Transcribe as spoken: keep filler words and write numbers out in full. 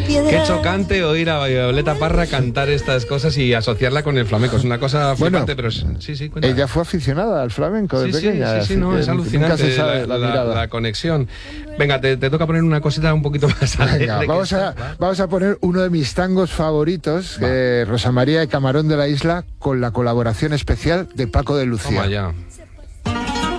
piedra. Qué chocante oír a Violeta Parra cantar estas cosas y asociarla con el flamenco. Es una cosa flipante, bueno, pero sí, sí, cuéntame. Ella fue aficionada al flamenco de sí, pequeña. Sí, sí, sí, no, es alucinante se sabe la, la, la, la conexión. Venga, te, te toca poner una cosita un poquito más alegre. Venga, vamos, a, vamos a poner uno de mis tangos favoritos, eh, Rosa María de Camarón de la Isla, con la colaboración especial de Paco de Lucía. Toma ya.